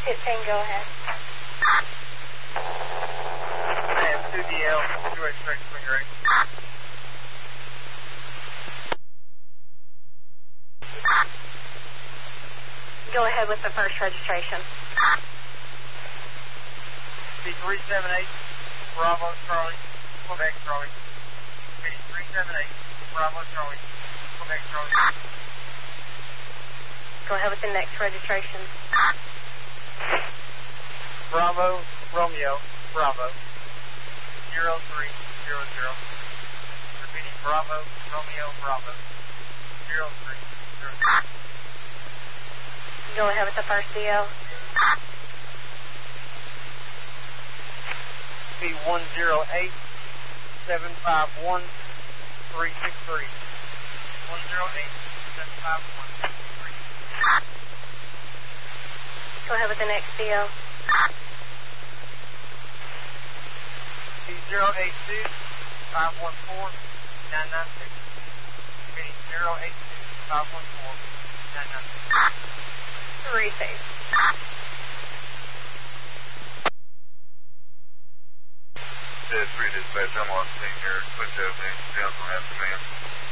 15, go ahead. I have 2DL, 2 extract swing rate. Go ahead with the first registration. C378, Bravo Charlie, Quebec Charlie. C378, Bravo Charlie, Quebec Charlie. Go ahead with the next registration. Bravo Romeo, Bravo, 0300. Repeating, Bravo Romeo, Bravo, 0300. Go ahead with the first DL. C108 751 363. 108 751 363. Go ahead with the next DL. C082 514 996. Repeating, 082 514 996. Receive. Dead 3 dispatch, I'm on scene here. Switch opening, sounds on that command.